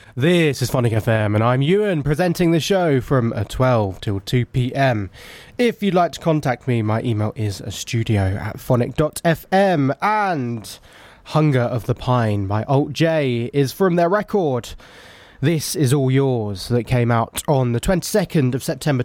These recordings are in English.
This is Phonic FM and I'm Ewan, presenting the show from 12 till 2 p.m. If you'd like to contact me, my email is studio@phonic.fm, and Hunger of the Pine by Alt J is from their record This Is All Yours that came out on the 22nd of September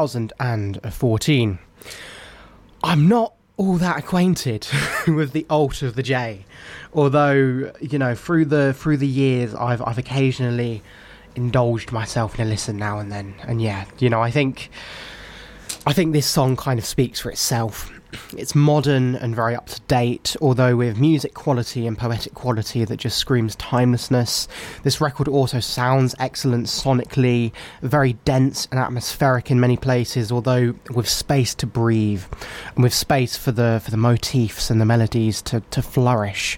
2014. I'm not all that acquainted with the alt of the J, although, you know, through the years I've occasionally indulged myself in a listen now and then. And yeah, you know, I think this song kind of speaks for itself. It's modern and very up to date, although with music quality and poetic quality that just screams timelessness. This record also sounds excellent sonically, very dense and atmospheric in many places, although with space to breathe and with space for the motifs and the melodies to flourish.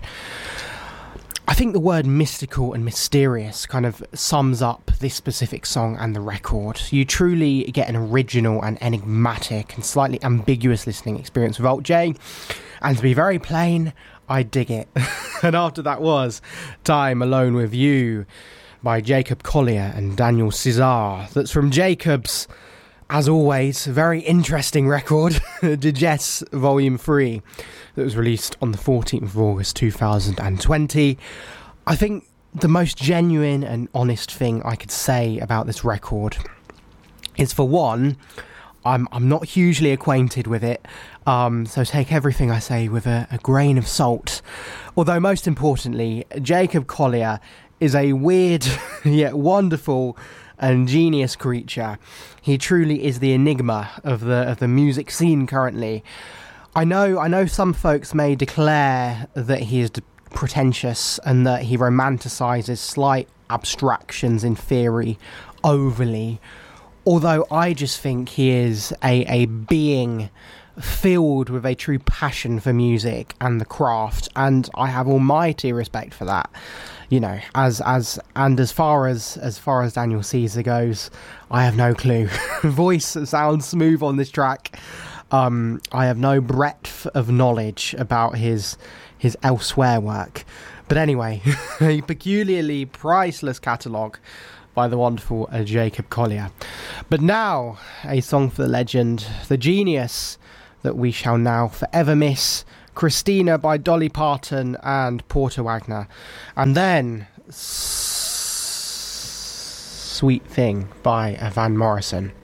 I think the word mystical and mysterious kind of sums up this specific song and the record. You truly get an original and enigmatic and slightly ambiguous listening experience with Alt J, and to be very plain, I dig it. And after that was Time Alone With You by Jacob Collier and Daniel Cesar. That's from Jacob's, as always, very interesting record, Digest Volume 3, that was released on the 14th of August 2020. I think the most genuine and honest thing I could say about this record is, for one, I'm not hugely acquainted with it, so take everything I say with a grain of salt. Although most importantly, Jacob Collier is a weird yet wonderful and genius creature. He truly is the enigma of the music scene currently. I know some folks may declare that he is pretentious and that he romanticizes slight abstractions in theory overly, although I just think he is a being filled with a true passion for music and the craft, and I have almighty respect for that. You know, as far as Daniel Caesar goes, I have no clue. Voice sounds smooth on this track. I have no breadth of knowledge about his elsewhere work. But anyway, a peculiarly priceless catalogue by the wonderful Jacob Collier. But now, a song for the legend, the genius that we shall now forever miss, Christina by Dolly Parton and Porter Wagner. And then Sweet Thing by Van Morrison.